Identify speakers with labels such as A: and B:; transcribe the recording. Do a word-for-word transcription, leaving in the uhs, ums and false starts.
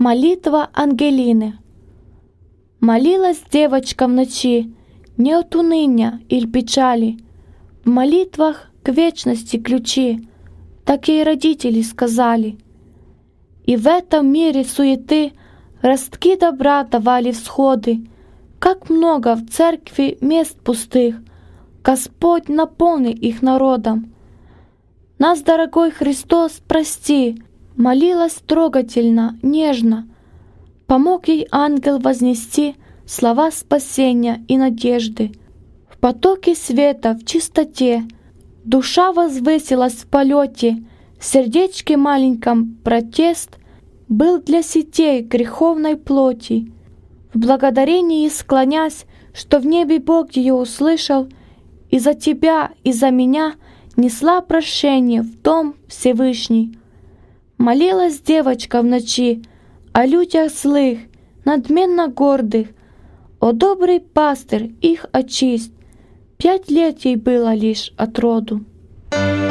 A: Молитва Ангелины. Молилась девочка в ночи, не от уныния или печали. В молитвах к вечности ключи, так ей родители сказали. И в этом мире суеты ростки добра давали всходы. Как много в церкви мест пустых, Господь наполни их народом. Нас, дорогой Христос, прости, молилась трогательно, нежно. Помог ей ангел вознести слова спасения и надежды. В потоке света, в чистоте, душа возвысилась в полете. В сердечке маленьком протест был для сетей греховной плоти. В благодарении склонясь, что в небе Бог ее услышал, и за тебя, и за меня несла прощение в дом Всевышний. Молилась девочка в ночи о людях злых, надменно гордых. О добрый пастырь, их очисть. Пять лет ей было лишь от роду.